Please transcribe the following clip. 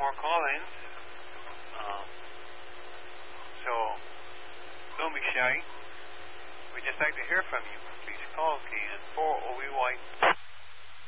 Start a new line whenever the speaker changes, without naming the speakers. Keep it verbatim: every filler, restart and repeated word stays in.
more call-ins. Um, so, don't be shy. We'd just like to hear from you. Please call K N four O E Y.